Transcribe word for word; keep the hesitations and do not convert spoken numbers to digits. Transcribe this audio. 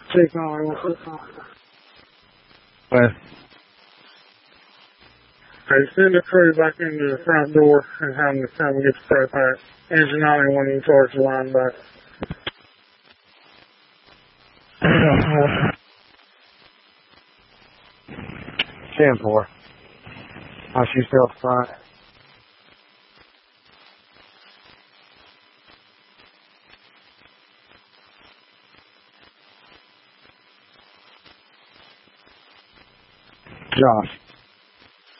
Take on what's it called? What? Hey, send the crew back into the front door and have them to come and get the spray pack. Engine only when you charge the line back. ten four. Oh, she's still up front. Josh.